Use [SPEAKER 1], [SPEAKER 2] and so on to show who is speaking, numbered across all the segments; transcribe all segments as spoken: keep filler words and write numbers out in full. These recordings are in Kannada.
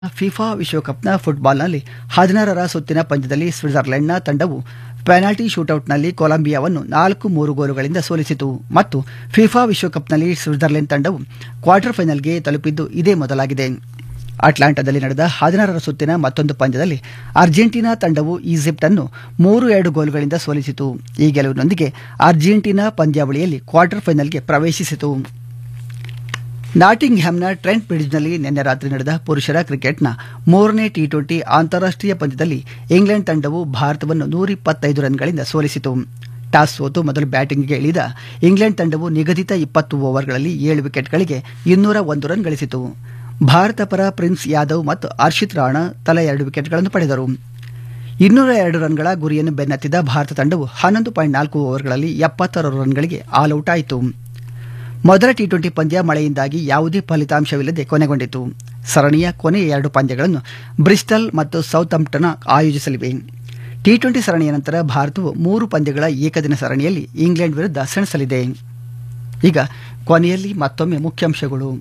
[SPEAKER 1] ಫಿಫಾ ವಿಶ್ವಕಪ್ನ ಫುಟ್ಬಾಲ್ನಲ್ಲಿ ಹದಿನಾರರ ಸುತ್ತಿನ ಪಂದ್ಯದಲ್ಲಿ ಸ್ವಿಟ್ಜರ್ಲೆಂಡ್ನ ತಂಡವು ಪೆನಾಲ್ಟಿ ಶೂಟೌಟ್ನಲ್ಲಿ ಕೊಲಂಬಿಯಾವನ್ನು ನಾಲ್ಕು ಮೂರು ಗೋಲುಗಳಿಂದ ಸೋಲಿಸಿತು ಮತ್ತು ಫಿಫಾ ವಿಶ್ವಕಪ್ನಲ್ಲಿ ಸ್ವಿಟ್ಜರ್ಲೆಂಡ್ ತಂಡವು ಕ್ವಾರ್ಟರ್ ಫೈನಲ್ಗೆ ತಲುಪಿದ್ದು ಇದೇ ಮೊದಲಾಗಿದೆ. ಅಟ್ಲಾಂಟಾದಲ್ಲಿ ನಡೆದ ಹದಿನಾರರ ಸುತ್ತಿನ ಮತ್ತೊಂದು ಪಂದ್ಯದಲ್ಲಿ ಅರ್ಜೆಂಟೀನಾ ತಂಡವು ಈಜಿಪ್ಟ್ ಅನ್ನು ಮೂರು ಎರಡು ಗೋಲುಗಳಿಂದ ಸೋಲಿಸಿತು. ಈ ಗೆಲುವಿನೊಂದಿಗೆ ಅರ್ಜೆಂಟೀನಾ ಪಂದ್ಯಾವಳಿಯಲ್ಲಿ ಕ್ವಾರ್ಟರ್ ಫೈನಲ್ಗೆ ಪ್ರವೇಶಿಸಿತು. ನಾಟಿಂಗ್ಹ್ಯಾಮ್ನ ಟ್ರೆಂಟ್ ಬ್ರಿಡ್ಜ್ನಲ್ಲಿ ನಿನ್ನೆ ರಾತ್ರಿ ನಡೆದ ಪುರುಷರ ಕ್ರಿಕೆಟ್ನ ಮೂರನೇ ಟಿ ಟ್ವೆಂಟಿ ಅಂತಾರಾಷ್ಟ್ರೀಯ ಪಂದ್ಯದಲ್ಲಿ ಇಂಗ್ಲೆಂಡ್ ತಂಡವು ಭಾರತವನ್ನು ನೂರ ಇಪ್ಪತ್ತೈದು ರನ್ಗಳಿಂದ ಸೋಲಿಸಿತು. ಟಾಸ್ ಸೋತು ಮೊದಲು ಬ್ಯಾಟಿಂಗ್ಗೆ ಇಳಿದ ಇಂಗ್ಲೆಂಡ್ ತಂಡವು ನಿಗದಿತ ಇಪ್ಪತ್ತು ಓವರ್ಗಳಲ್ಲಿ ಏಳು ವಿಕೆಟ್ಗಳಿಗೆ ಇನ್ನೂರ ಒಂದು ರನ್ ಗಳಿಸಿತು. ಭಾರತ ಪರ ಪ್ರಿನ್ಸ್ ಯಾದವ್ ಮತ್ತು ಹರ್ಷಿತ್ ರಾಣಾ ತಲಾ ಎರಡು ವಿಕೆಟ್ಗಳನ್ನು ಪಡೆದರು. ಇನ್ನೂರ ಎರಡು ರನ್ಗಳ ಗುರಿಯನ್ನು ಬೆನ್ನತ್ತಿದ ಭಾರತ ತಂಡವು ಹನ್ನೊಂದು ಪಾಯಿಂಟ್ ನಾಲ್ಕು ಓವರ್ಗಳಲ್ಲಿ ಎಪ್ಪತ್ತಾರು ರನ್ಗಳಿಗೆ ಆಲ್ಔಟ್ ಆಯಿತು. ಮೊದಲ ಟಿ ಟ್ವೆಂಟಿ ಪಂದ್ಯ ಮಳೆಯಿಂದಾಗಿ ಯಾವುದೇ ಫಲಿತಾಂಶವಿಲ್ಲದೆ ಕೊನೆಗೊಂಡಿತು. ಸರಣಿಯ ಕೊನೆಯ ಎರಡು ಪಂದ್ಯಗಳನ್ನು ಬ್ರಿಸ್ಟಲ್ ಮತ್ತು ಸೌಥಂಪ್ಟನ್ ಆಯೋಜಿಸಲಿವೆ. ಟಿ ಟ್ವೆಂಟಿ ಸರಣಿಯ ನಂತರ ಭಾರತವು ಮೂರು ಪಂದ್ಯಗಳ ಏಕದಿನ ಸರಣಿಯಲ್ಲಿ ಇಂಗ್ಲೆಂಡ್ ವಿರುದ್ಧ ಸೆಣಸಲಿದೆ. ಈಗ ಕೊನೆಯಲ್ಲಿ ಮತ್ತೊಮ್ಮೆ ಮುಖ್ಯಾಂಶಗಳು.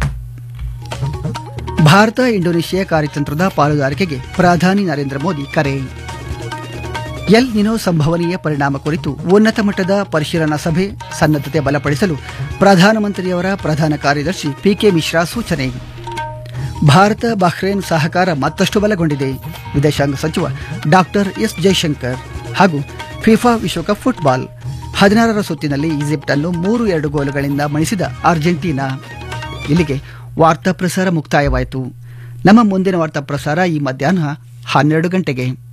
[SPEAKER 1] ಭಾರತ ಇಂಡೋನೇಷಿಯಾ ಕಾರ್ಯತಂತ್ರದ ಪಾಲುದಾರಿಕೆಗೆ ಪ್ರಧಾನಿ ನರೇಂದ್ರ ಮೋದಿ ಕರೆ. ಎಲ್ ನಿನೋ ಸಂಭವನೀಯ ಪರಿಣಾಮ ಕುರಿತು ಉನ್ನತ ಮಟ್ಟದ ಪರಿಶೀಲನಾ ಸಭೆ, ಸನ್ನದ್ಧತೆ ಬಲಪಡಿಸಲು ಪ್ರಧಾನಮಂತ್ರಿಯವರ ಪ್ರಧಾನ ಕಾರ್ಯದರ್ಶಿ ಪಿಕೆ ಮಿಶ್ರಾ ಸೂಚನೆ. ಭಾರತ ಬಹ್ರೇನ್ ಸಹಕಾರ ಮತ್ತಷ್ಟು ಬಲಗೊಂಡಿದೆ, ವಿದೇಶಾಂಗ ಸಚಿವ ಡಾಕ್ಟರ್ ಎಸ್ ಜೈಶಂಕರ್. ಹಾಗೂ ಫಿಫಾ ವಿಶ್ವಕಪ್ ಫುಟ್ಬಾಲ್ ಹದಿನಾರರ ಸುತ್ತಿನಲ್ಲಿ ಈಜಿಪ್ಟ್ ಅನ್ನು ಮೂರು ಎರಡು ಗೋಲುಗಳಿಂದ ಮಣಿಸಿದ ಅರ್ಜೆಂಟೀನಾ. ಇಲ್ಲಿಗೆ ವಾರ್ತಾ ಪ್ರಸಾರ ಮುಕ್ತಾಯವಾಯಿತು. ನಮ್ಮ ಮುಂದಿನ ವಾರ್ತಾ ಪ್ರಸಾರ ಈ ಮಧ್ಯಾಹ್ನ ಹನ್ನೆರಡು ಗಂಟೆಗೆ.